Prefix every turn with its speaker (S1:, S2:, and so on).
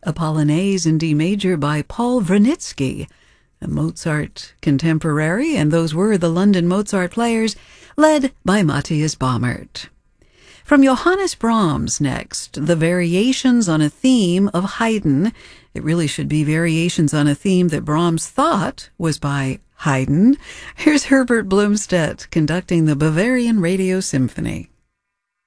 S1: a Polonaise in D major by Paul Wranitzky, a Mozart contemporary, and those were the London Mozart Players, led by Matthias Baumert. From Johannes Brahms next, the Variations on a Theme of Haydn. It really should be Variations on a Theme that Brahms thought was by Haydn. Here's Herbert Blomstedt conducting the Bavarian Radio Symphony.